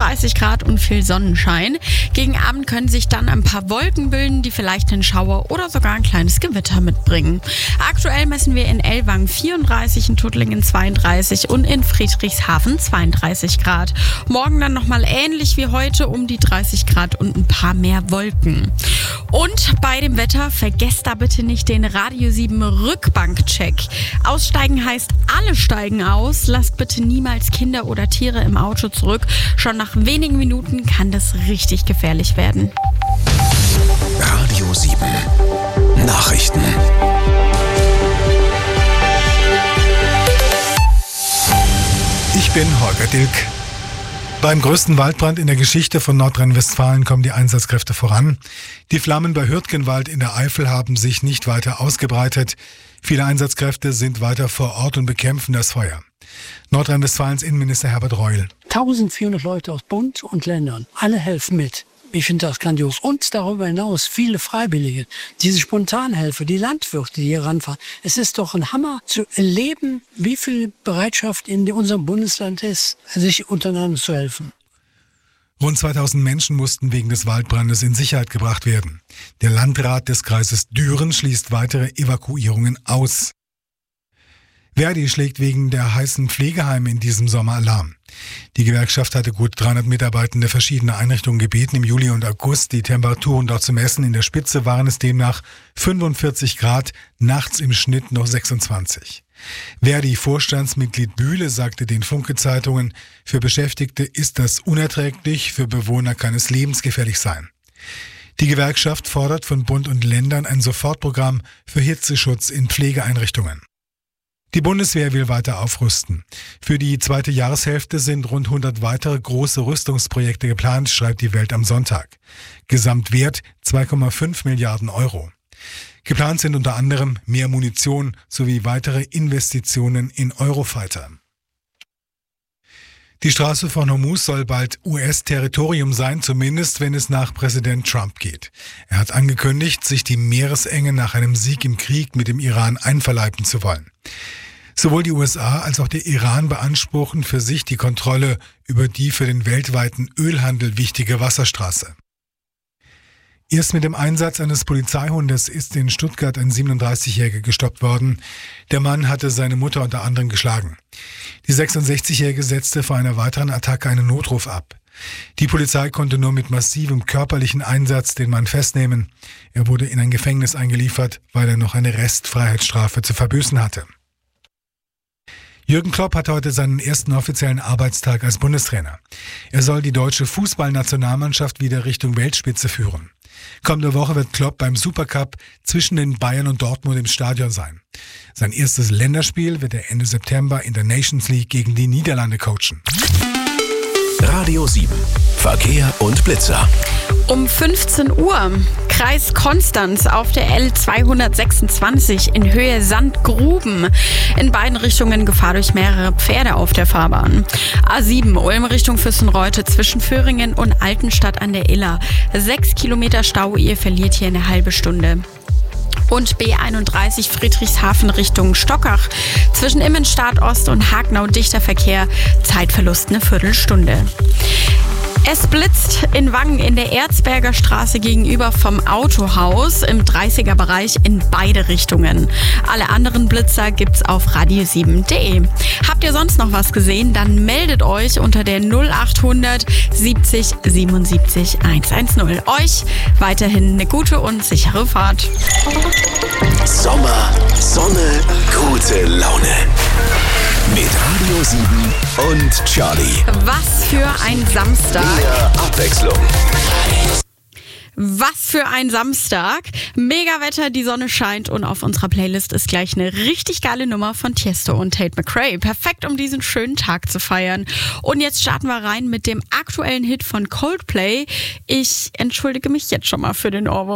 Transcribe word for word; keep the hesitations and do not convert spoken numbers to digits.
dreißig Grad und viel Sonnenschein. Gegen Abend können sich dann ein paar Wolken bilden, die vielleicht einen Schauer oder sogar ein kleines Gewitter mitbringen. Aktuell messen wir in Ellwangen vierunddreißig, in Tuttlingen zweiunddreißig und in Friedrichshafen zweiunddreißig Grad. Morgen dann nochmal ähnlich wie heute um die dreißig Grad und ein paar mehr Wolken. Und bei dem Wetter vergesst da bitte nicht den Radio sieben Rückbankcheck. Aussteigen heißt, alle steigen aus. Lasst bitte niemals Kinder oder Tiere im Auto zurück. Schon nach wenigen Minuten kann das richtig gefährlich werden. Radio sieben Nachrichten. Ich bin Holger Dilk. Beim größten Waldbrand in der Geschichte von Nordrhein-Westfalen kommen die Einsatzkräfte voran. Die Flammen bei Hürtgenwald in der Eifel haben sich nicht weiter ausgebreitet. Viele Einsatzkräfte sind weiter vor Ort und bekämpfen das Feuer. Nordrhein-Westfalens Innenminister Herbert Reul. eintausendvierhundert Leute aus Bund und Ländern, alle helfen mit. Ich finde das grandios. Und darüber hinaus viele Freiwillige, diese Spontanhelfer, die Landwirte, die hier ranfahren. Es ist doch ein Hammer zu erleben, wie viel Bereitschaft in unserem Bundesland ist, sich untereinander zu helfen. Rund zweitausend Menschen mussten wegen des Waldbrandes in Sicherheit gebracht werden. Der Landrat des Kreises Düren schließt weitere Evakuierungen aus. Verdi schlägt wegen der heißen Pflegeheime in diesem Sommer Alarm. Die Gewerkschaft hatte gut dreihundert Mitarbeitende verschiedener Einrichtungen gebeten, im Juli und August die Temperaturen dort zu messen. In der Spitze waren es demnach fünfundvierzig Grad, nachts im Schnitt noch sechsundzwanzig. Verdi-Vorstandsmitglied Bühle sagte den Funke-Zeitungen, für Beschäftigte ist das unerträglich, für Bewohner kann es lebensgefährlich sein. Die Gewerkschaft fordert von Bund und Ländern ein Sofortprogramm für Hitzeschutz in Pflegeeinrichtungen. Die Bundeswehr will weiter aufrüsten. Für die zweite Jahreshälfte sind rund hundert weitere große Rüstungsprojekte geplant, schreibt die Welt am Sonntag. Gesamtwert zwei Komma fünf Milliarden Euro. Geplant sind unter anderem mehr Munition sowie weitere Investitionen in Eurofighter. Die Straße von Hormuz soll bald U S-Territorium sein, zumindest wenn es nach Präsident Trump geht. Er hat angekündigt, sich die Meeresenge nach einem Sieg im Krieg mit dem Iran einverleiben zu wollen. Sowohl die U S A als auch der Iran beanspruchen für sich die Kontrolle über die für den weltweiten Ölhandel wichtige Wasserstraße. Erst mit dem Einsatz eines Polizeihundes ist in Stuttgart ein siebenunddreißigjähriger gestoppt worden. Der Mann hatte seine Mutter unter anderem geschlagen. Die sechsundsechzigjährige setzte vor einer weiteren Attacke einen Notruf ab. Die Polizei konnte nur mit massivem körperlichen Einsatz den Mann festnehmen. Er wurde in ein Gefängnis eingeliefert, weil er noch eine Restfreiheitsstrafe zu verbüßen hatte. Jürgen Klopp hat heute seinen ersten offiziellen Arbeitstag als Bundestrainer. Er soll die deutsche Fußballnationalmannschaft wieder Richtung Weltspitze führen. Kommende Woche wird Klopp beim Supercup zwischen den Bayern und Dortmund im Stadion sein. Sein erstes Länderspiel wird er Ende September in der Nations League gegen die Niederlande coachen. Radio sieben Verkehr und Blitzer. Um fünfzehn Uhr, Kreis Konstanz auf der L zweihundertsechsundzwanzig in Höhe Sandgruben. In beiden Richtungen Gefahr durch mehrere Pferde auf der Fahrbahn. A sieben, Ulm Richtung Füssenreute zwischen Föhringen und Altenstadt an der Iller. Sechs Kilometer Stau, ihr verliert hier eine halbe Stunde. Und B einunddreißig Friedrichshafen Richtung Stockach. Zwischen Immenstadt Ost und Hagnau dichter Verkehr. Zeitverlust eine Viertelstunde. Es blitzt in Wangen in der Erzberger Straße gegenüber vom Autohaus im dreißiger Bereich in beide Richtungen. Alle anderen Blitzer gibt's auf radio sieben punkt de. Habt ihr sonst noch was gesehen? Dann meldet euch unter der null achthundert siebzig siebenundsiebzig hundertzehn. Euch weiterhin eine gute und sichere Fahrt. Sommer, Sonne, gute Laune. Mit Radio sieben und Charlie. Was für ein Samstag. Mehr Abwechslung. Was für ein Samstag. Mega Wetter, die Sonne scheint und auf unserer Playlist ist gleich eine richtig geile Nummer von Tiesto und Tate McRae. Perfekt, um diesen schönen Tag zu feiern. Und jetzt starten wir rein mit dem aktuellen Hit von Coldplay. Ich entschuldige mich jetzt schon mal für den Ohrwurm.